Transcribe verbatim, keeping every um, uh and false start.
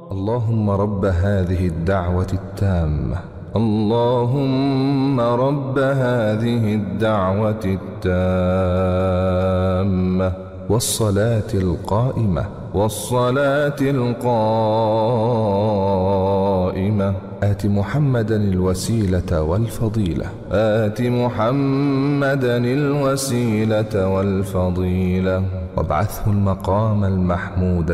اللهم رب هذه الدعوة التامة اللهم رب هذه الدعوة التامة والصلاة القائمة والصلاة القائمة آت محمدا الوسيلة والفضيلة آت محمدا الوسيلة والفضيلة وابعثه المقام المحمود